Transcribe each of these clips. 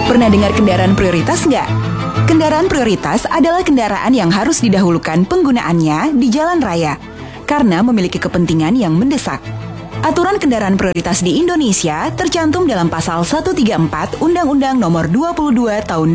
Pernah dengar kendaraan prioritas nggak? Kendaraan prioritas adalah kendaraan yang harus didahulukan penggunaannya di jalan raya karena memiliki kepentingan yang mendesak. Aturan kendaraan prioritas di Indonesia tercantum dalam pasal 134 Undang-Undang Nomor 22 Tahun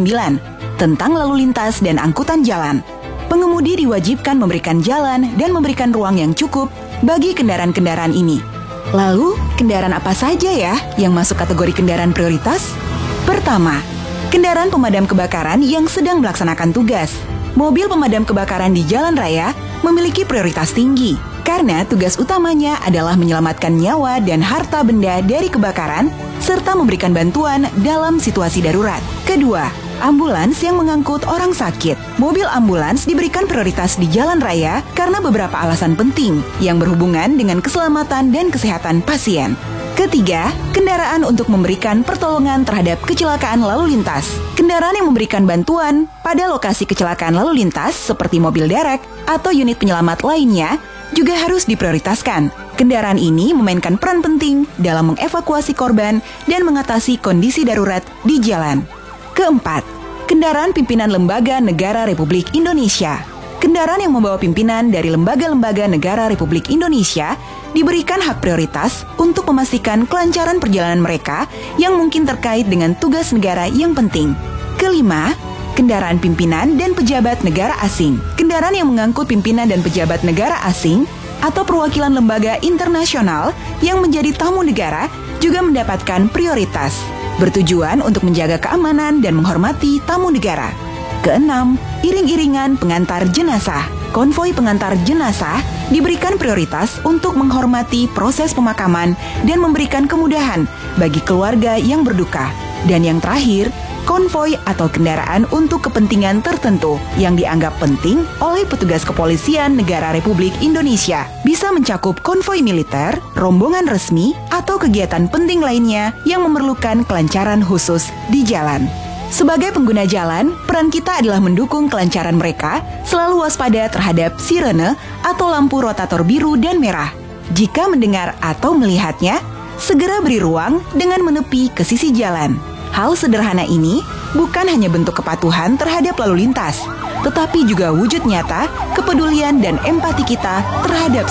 2009 tentang lalu lintas dan angkutan jalan. Pengemudi diwajibkan memberikan jalan dan memberikan ruang yang cukup bagi kendaraan-kendaraan ini. Lalu, kendaraan apa saja ya yang masuk kategori kendaraan prioritas? Pertama, kendaraan pemadam kebakaran yang sedang melaksanakan tugas. Mobil pemadam kebakaran di jalan raya memiliki prioritas tinggi karena tugas utamanya adalah menyelamatkan nyawa dan harta benda dari kebakaran serta memberikan bantuan dalam situasi darurat. Kedua, ambulans yang mengangkut orang sakit. Mobil ambulans diberikan prioritas di jalan raya karena beberapa alasan penting yang berhubungan dengan keselamatan dan kesehatan pasien. Ketiga, kendaraan untuk memberikan pertolongan terhadap kecelakaan lalu lintas. Kendaraan yang memberikan bantuan pada lokasi kecelakaan lalu lintas seperti mobil derek atau unit penyelamat lainnya juga harus diprioritaskan. Kendaraan ini memainkan peran penting dalam mengevakuasi korban dan mengatasi kondisi darurat di jalan. Keempat, kendaraan pimpinan lembaga negara Republik Indonesia. Kendaraan yang membawa pimpinan dari lembaga-lembaga negara Republik Indonesia diberikan hak prioritas untuk memastikan kelancaran perjalanan mereka yang mungkin terkait dengan tugas negara yang penting. Kelima, kendaraan pimpinan dan pejabat negara asing. Kendaraan yang mengangkut pimpinan dan pejabat negara asing atau perwakilan lembaga internasional yang menjadi tamu negara juga mendapatkan prioritas, bertujuan untuk menjaga keamanan dan menghormati tamu negara. Keenam, iring-iringan pengantar jenazah. Konvoi pengantar jenazah diberikan prioritas untuk menghormati proses pemakaman dan memberikan kemudahan bagi keluarga yang berduka. Dan yang terakhir, konvoi atau kendaraan untuk kepentingan tertentu yang dianggap penting oleh petugas kepolisian negara Republik Indonesia. Bisa mencakup konvoi militer, rombongan resmi, atau kegiatan penting lainnya yang memerlukan kelancaran khusus di jalan. Sebagai pengguna jalan, peran kita adalah mendukung kelancaran mereka, selalu waspada terhadap sirene atau lampu rotator biru dan merah. Jika mendengar atau melihatnya, segera beri ruang dengan menepi ke sisi jalan. Hal sederhana ini bukan hanya bentuk kepatuhan terhadap lalu lintas, tetapi juga wujud nyata kepedulian dan empati kita terhadap